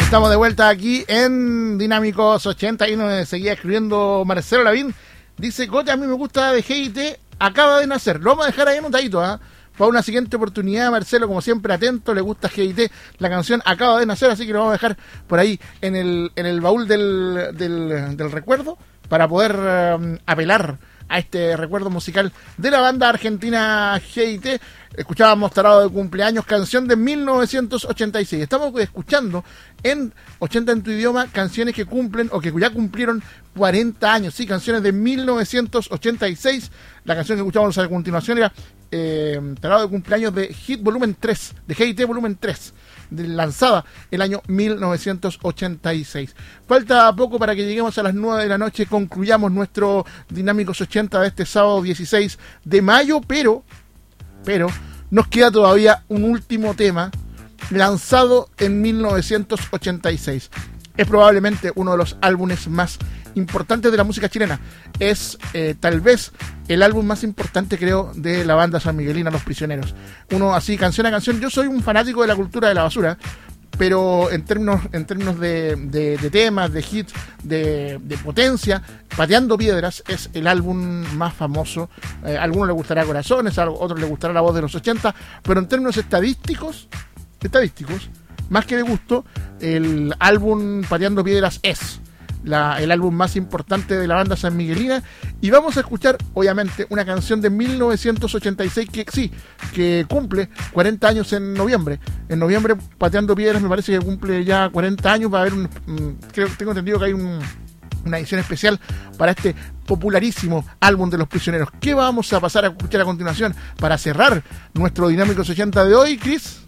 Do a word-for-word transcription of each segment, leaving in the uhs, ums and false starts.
Estamos de vuelta aquí en Dinámicos ochenta y nos seguía escribiendo Marcelo Lavín. Dice, Gote, a mí me gusta de G I T, acaba de nacer. Lo vamos a dejar ahí anotadito, ¿ah? ¿eh? Para una siguiente oportunidad, Marcelo, como siempre, atento, le gusta G I T, la canción acaba de nacer, así que lo vamos a dejar por ahí en el, en el baúl del, del, del recuerdo, para poder um, apelar a este recuerdo musical de la banda argentina G I T. Escuchábamos Tarado de Cumpleaños, canción de mil novecientos ochenta y seis. Estamos escuchando en ochenta en tu idioma canciones que cumplen o que ya cumplieron cuarenta años, sí, canciones de mil novecientos ochenta y seis. La canción que escuchábamos a continuación era eh, Tarado de Cumpleaños de Hit Volumen tres, de G I T Volumen tres, lanzada el año mil novecientos ochenta y seis. Falta poco para que lleguemos a las nueve de la noche, concluyamos nuestro Dinámicos ochenta de este sábado dieciséis de mayo, pero, pero nos queda todavía un último tema lanzado en mil novecientos ochenta y seis. Es probablemente uno de los álbumes más importantes de la música chilena. Es eh, tal vez el álbum más importante, creo, de la banda sanmiguelina Los Prisioneros. Uno así, canción a canción. Yo soy un fanático de la cultura de la basura, pero en términos en términos de, de, de temas, de hits, de, de potencia, Pateando Piedras es el álbum más famoso. Eh, a algunos les gustará Corazones, a otros les gustará La Voz de los ochenta, pero en términos estadísticos, estadísticos, más que de gusto, el álbum Pateando Piedras es la, el álbum más importante de la banda sanmiguelina. Y vamos a escuchar, obviamente, una canción de mil novecientos ochenta y seis que sí, que cumple cuarenta años en noviembre. En noviembre, Pateando Piedras me parece que cumple ya cuarenta años. Va a haber un, um, creo, tengo entendido que hay un, una edición especial para este popularísimo álbum de Los Prisioneros. ¿Qué vamos a pasar a escuchar a continuación para cerrar nuestro Dinámicos ochenta de hoy, Chris?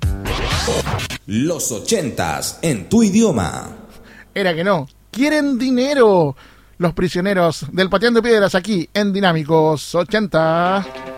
Los ochentas en tu idioma. Era que no. Quieren dinero. Los Prisioneros del Pateando Piedras aquí en Dinámicos ochenta.